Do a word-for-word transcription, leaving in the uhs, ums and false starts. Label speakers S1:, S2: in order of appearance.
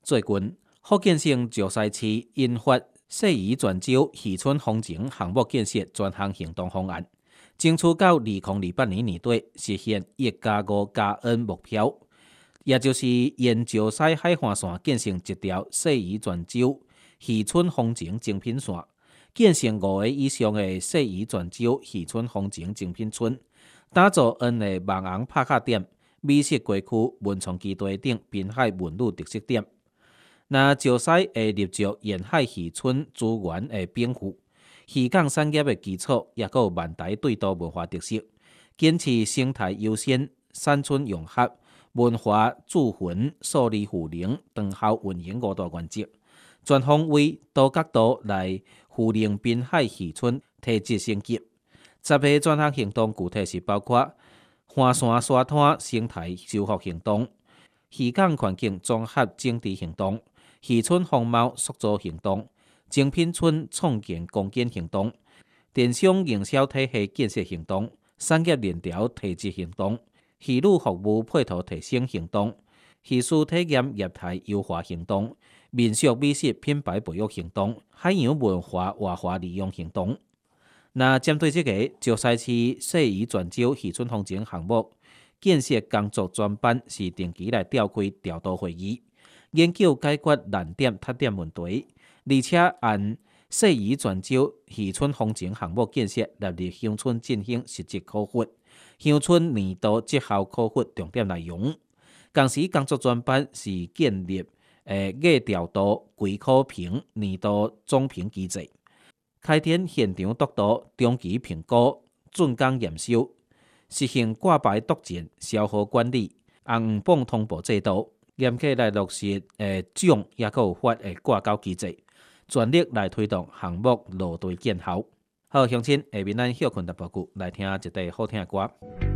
S1: 最近，福建省石狮市印发细宜泉州渔村风情项目建设专项行动方案，争取到二零二八年年底实现一加五加 N 目标，也就是沿石狮海岸线建成一条细宜泉州渔村风情精品线，建成五个以上的细宜泉州渔村风情精品村，打造 N 个网红拍卡点、美食街区、文创基地等滨海文旅特色点。那石狮会立足沿海渔村资源的禀赋、渔港产业的基础，也有万台对都文化特色，坚持生态优先、山村融合、文化驻魂、数理互灵、长效运营五大原则，全方位多角度来扶令滨海渔村提质升级。十个专项行动具体是包括花山沙滩生态修复行动、渔港环境综合整治行动、渔村风貌塑造行动、精品村创建攻坚行动、电商营销体系建设行动、产业链条提质行动、渔旅服务配套提升行动、渔事体验业态优化行动、民俗美食品牌培育行动、海洋文化活化利用行动。那针对这个石狮市细宜泉州渔村风情项目建设工作专班是定期来召开调度会议，研究解决难点、缺点问题，而且按细宜泉州渔村风情项目建设纳入乡村进行实质考核，乡村年度绩效考核重点内容。同时，工作专班是建立诶月调度、季考评、年度总评机制。开展现场督导、中期评估、竣工验收，实行挂牌督检、消耗管理、红榜通报制度，严格来落实诶奖也有发诶挂钩机制，全力来推动项目路队见效。好，乡亲下面咱休困一报告，来听一段好听的歌。